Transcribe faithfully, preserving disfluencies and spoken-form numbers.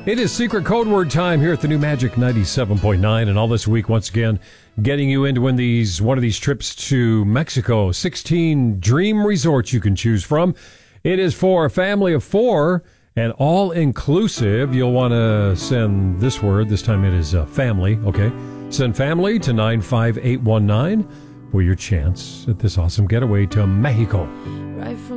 It is secret code word time here at the new Magic ninety-seven point nine, and all this week, once again, getting you into one of these, one of these trips to Mexico. sixteen dream resorts you can choose from. It is for a family of four and all-inclusive. You'll want to send this word. This time it is uh, family, okay? Send family to nine five eight one nine for your chance at this awesome getaway to Mexico. Right from